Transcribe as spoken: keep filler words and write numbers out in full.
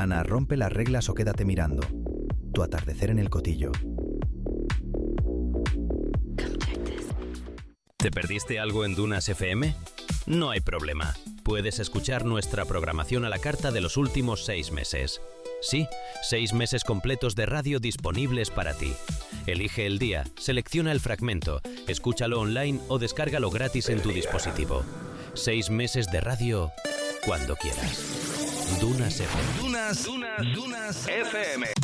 Plana, Rompe las reglas o Quédate mirando. Tu atardecer en el Cotillo. ¿Te perdiste algo en Dunas F M? No hay problema. Puedes escuchar nuestra programación a la carta de los últimos seis meses. Sí, seis meses completos de radio disponibles para ti. Elige el día, selecciona el fragmento, escúchalo online o descárgalo gratis en tu dispositivo. Seis meses de radio cuando quieras. Dunas F M. Dunas, Dunas, Dunas F M.